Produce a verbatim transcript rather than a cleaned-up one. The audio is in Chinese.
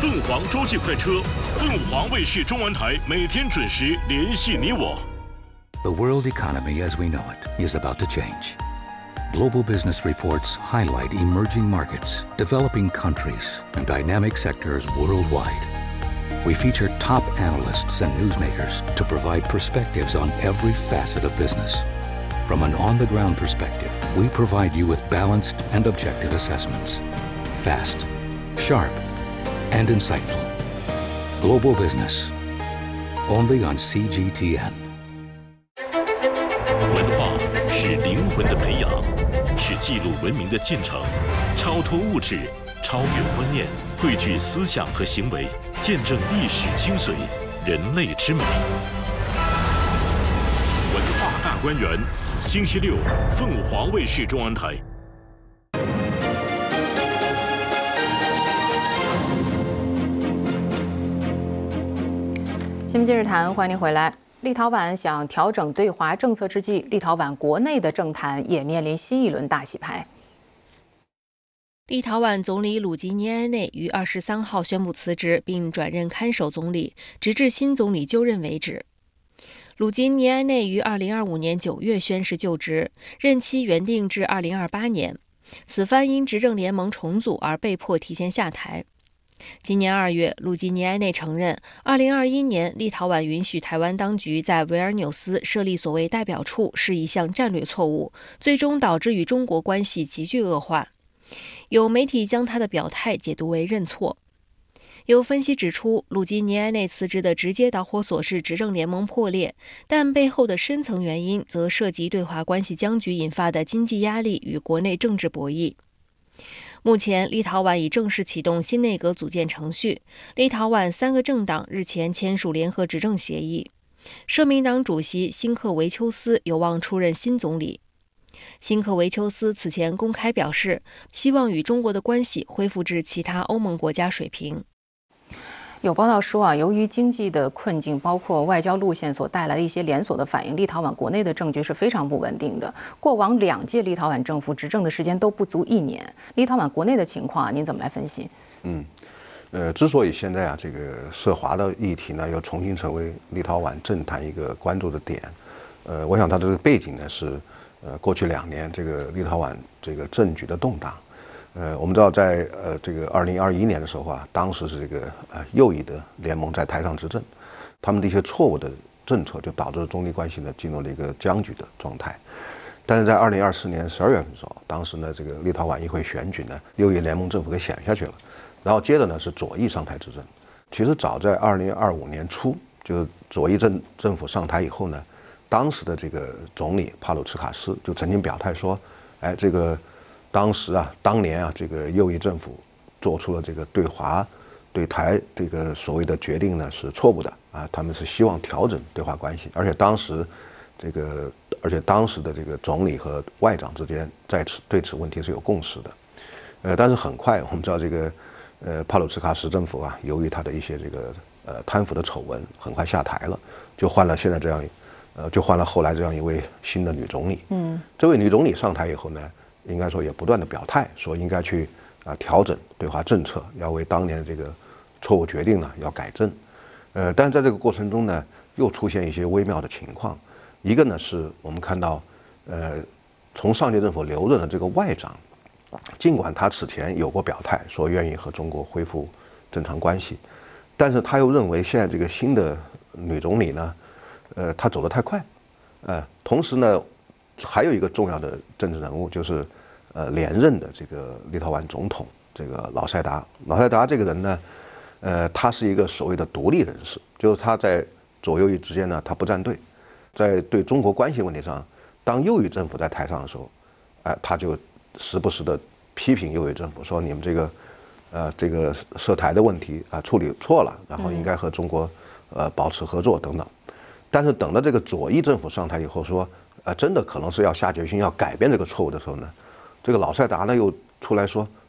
凤凰洲际快车，凤凰卫视中文台每天准时联系你我。 The world economy as we know it is about to change. Global business reports highlight emerging markets, developing countries, and dynamic sectors worldwide. We feature top analysts and newsmakers to provide perspectives on every facet of business. From an on-the-ground perspective, we provide you with balanced and objective assessments. Fast, sharp, and insightful. Global business. Only on C G T N. 文化是灵魂的培养，是记录文明的进程，超脱物质，超越观念，汇聚思想和行为，见证历史精髓，人类之美。文化大观园，星期六，凤凰卫视中文台。 新闻今日谈，欢迎您回来。立陶宛想调整对华政策之际，立陶宛国内的政坛也面临新一轮大洗牌。 立陶宛总理鲁吉尼埃内于二十三号宣布辞职，并转任看守总理，直至新总理就任为止。鲁吉尼埃内于二零二五年九月宣誓就职，任期原定至二零二八年，此番因执政联盟重组而被迫提前下台。今年二月，鲁吉尼埃内承认，二零二一年立陶宛允许台湾当局在维尔纽斯设立所谓代表处是一项战略错误，最终导致与中国关系急剧恶化。有媒体将他的表态解读为认错。有分析指出，鲁吉尼埃内辞职的直接导火索是执政联盟破裂，但背后的深层原因则涉及对华关系僵局引发的经济压力与国内政治博弈。目前，立陶宛已正式启动新内阁组建程序。立陶宛三个政党日前签署联合执政协议，社民党主席辛克维丘斯有望出任新总理。辛克维丘斯此前公开表示，希望与中国的关系恢复至其他欧盟国家水平。 有报道说啊，由于经济的困境，包括外交路线所带来的一些连锁的反应，立陶宛国内的政局是非常不稳定的。过往两届立陶宛政府执政的时间都不足一年，立陶宛国内的情况啊，您怎么来分析？ 嗯，呃，之所以现在啊这个涉华的议题呢，又重新成为立陶宛政坛一个关注的点，呃，我想它这个背景呢是，呃，过去两年这个立陶宛这个政局的动荡。呃，我们知道在呃这个二零二一年的时候啊，当时是这个呃右翼的联盟在台上执政，他们的一些错误的政策就导致中立关系呢进入了一个僵局的状态。但是在二零二四年十二月份的时候，当时呢这个立陶宛议会选举呢，右翼联盟政府给选下去了，然后接着呢是左翼上台执政。其实早在二零二五年初，就是左翼政政府上台以后呢，当时的这个总理帕鲁茨卡斯就曾经表态说，哎这个。当时啊，当年啊，这个右翼政府做出了这个对华、对台这个所谓的决定呢是错误的啊，他们是希望调整对华关系，而且当时这个，而且当时的这个总理和外长之间在此对此问题是有共识的，呃，但是很快我们知道这个呃帕鲁茨卡什政府啊，由于他的一些这个呃贪腐的丑闻，很快下台了，就换了现在这样，呃，就换了后来这样一位新的女总理。嗯，这位女总理上台以后呢，应该说也不断的表态，说应该去啊调整对华政策，要为当年这个错误决定呢要改正。呃，但是在这个过程中呢，又出现一些微妙的情况。一个呢是我们看到，呃，从上届政府留任的这个外长，尽管他此前有过表态，说愿意和中国恢复正常关系，但是他又认为现在这个新的女总理呢，呃，她走得太快，呃，同时呢。还有一个重要的政治人物，就是呃连任的这个立陶宛总统这个老塞达。老塞达这个人呢，呃，他是一个所谓的独立人士，就是他在左右翼之间呢，他不站队。在对中国关系问题上，当右翼政府在台上的时候，哎、呃，他就时不时的批评右翼政府，说你们这个呃这个涉台的问题啊、呃、处理错了，然后应该和中国呃保持合作等等。但是等到这个左翼政府上台以后说。呃，真的可能是要下决心要改变这个错误的时候呢，这个老塞达呢又出来说，